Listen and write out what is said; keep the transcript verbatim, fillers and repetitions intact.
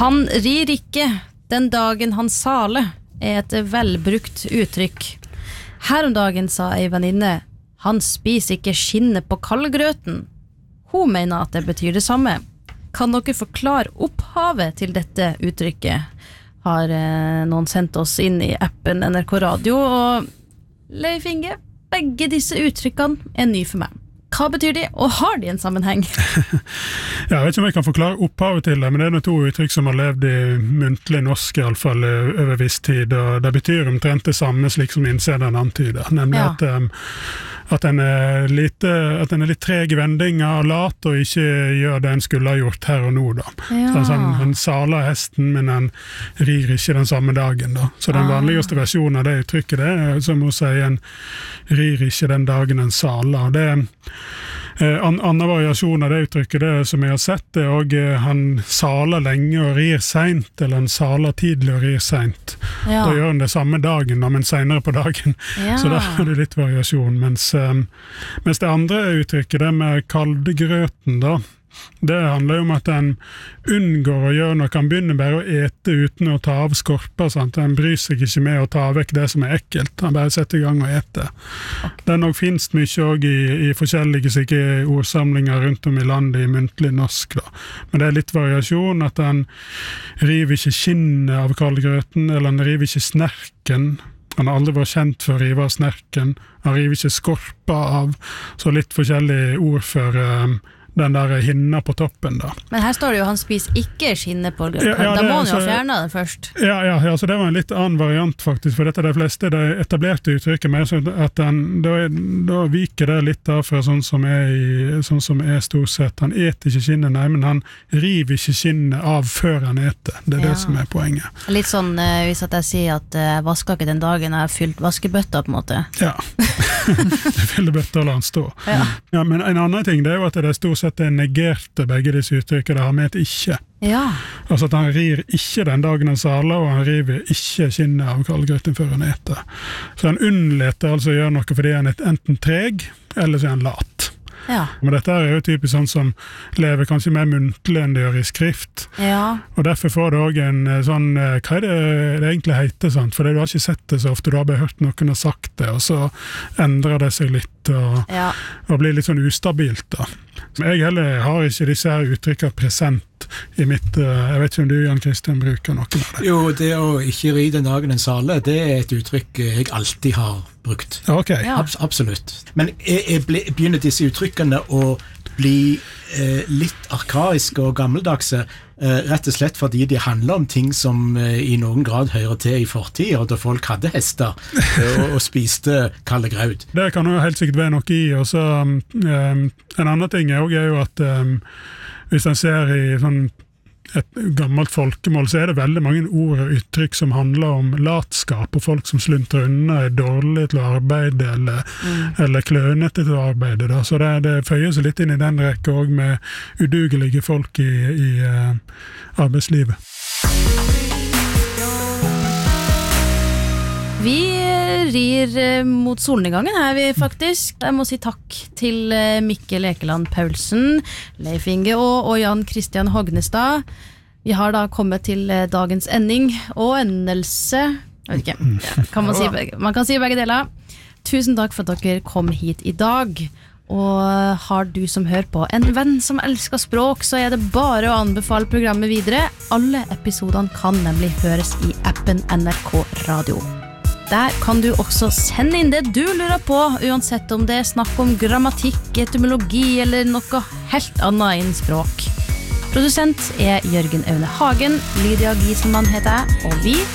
Han rir ikke den dagen han sale er et velbrukt uttrykk. Her om dagen sa ei venninne, han spiser ikke skinnet på kaldgrøten. Hun mener at det betyr det samme. Kan dere forklare opphavet til dette uttrykket? Har eh, noen sendt oss inn i appen N R K Radio, og Leif Inge, begge disse uttrykkene er ny for meg. Hva betyr de, og har de en sammenheng? Jeg vet ikke om jeg kan forklare opphavet til det, men det er noen to uttrykk som har levd i muntlig norsk i alle fall over viss tid, og det betyr omtrent det samme slik som innsederen antyder, nemlig ja. at, um, at, en er lite, at en er litt treg i vendinga, lat og ikke gjør det en skulle ha gjort her og nå. Da. Ja. Så han, han saler hesten, men han rir ikke den samme dagen. Da. Så den vanligste versjonen av det uttrykket det er, som hun sier, en rir ikke den dagen en saler. Det er Eh, an, annen variasjon av det uttrykket det, som jeg har sett det, og eh, han saler lenge og rir sent, eller han saler tidlig og rir sent. Ja. Da gjør han det samme dagen, da, men senere på dagen. Ja. Så da er det litt variasjon. Mens, eh, mens det andre uttrykket, det med kaldgrøten da, det handler jo om at en unngår å gjøre noe, han begynner bare å ete uten å ta av skorper, sant? Han bryr seg ikke med å ta vekk det som er ekkelt, han bare setter i gang og ete. Okay. Det er nok finst mye også i, i forskjellige sikke ordsamlinger rundt om i landet i muntlig norsk da. Men det er litt variasjon, at han river ikke skinnet av kaldgrøten, eller han river ikke snerken. Han har aldri vært kjent for å rive av snerken, han river ikke skorper av, så litt forskjellige ord for um, den der hinna på toppen da. Men her står det jo, han spiser ikke skinnet på grøten. Ja, ja, da må han jo ha fjernet den først. Ja, ja, ja, så det var en litt annen variant faktisk, for dette er de fleste det etablerte uttrykket med, så at den, da, da viker det litt da fra sånn som er, i, sånn som er stort sett. Han eter ikke skinnet, nei, men han river ikke skinnet av før han eter. Det er ja. Det som er poenget. Litt sånn, uh, hvis at jeg sier at jeg uh, vasker ikke den dagen jeg har fylt vaskebøtta på en måte. Ja, det fyller bøtta og la han stå. Ja. Ja, men en annen ting det er jo at det er stort sett det negerte begge disse uttrykkene det har med et ikke. Ja. Altså at han rir ikke den dagen han saler, og han river ikke skinnet av kaldgrøten før han eter. Så han unnleter altså å gjøre noe fordi han er enten treg, eller så er han lat. Ja. Men dette er jo typisk sånn som lever kanskje mer muntlig enn det gjør i skrift. Ja. Og derfor får det også en sånn, hva er det det egentlig heter, sant? For du har ikke sett det så ofte, du har bare hørt noen har sagt det, og så endrer det seg litt, og, ja. og blir litt sånn ustabilt da. Jeg heller har ikke disse her uttrykkene present i mitt, jeg vet ikke om du, Jan Kristian, bruker noe med det. Jo, det å ikke ri den dagen en sale, det er et uttrykk jeg alltid har brukt. Ok. Ja. Abs- absolutt. Men jeg, jeg ble, begynner disse uttrykkene å bli eh, litt arkaiske og gammeldagse, eh, rett og slett fordi de handler om ting som eh, i noen grad hører til i fortiden, da folk hadde hester eh, og, og spiste kalde graut. Det kan jo helt sikkert være noe i, og så um, en annen ting er jo at um, hvis en ser i sånn et gammelt folkemål, så er det veldig mange ord og uttrykk som handler om latskap, og folk som sluntrer unna er dårlige til å arbeide, eller, mm. eller klønete til å arbeide. Da. Så det, det føyer seg litt inn i den rekke også med udugelige folk i, i uh, arbeidslivet. Vi rir mot solnedgangen her vi faktisk. Jeg må si takk til Mikkel Ekeland Paulsen, Leif Inge og, og Jan Kristian Hognestad. Vi har da kommet til dagens ending og endelse. Jeg vet ikke, kan man, si, man kan si begge deler. Tusen takk for at dere kom hit i dag. Og har du som hører på en venn som elsker språk, så er det bare å anbefale programmet videre. Alle episodene kan nemlig høres i appen N R K Radio. Der kan du også sende inn det du lurer på, uansett om det er snakk om grammatikk, etymologi eller noe helt annet innen språk. Produsent er Jørgen Aune Hagen, Lydia Gieselmann heter jeg, og vi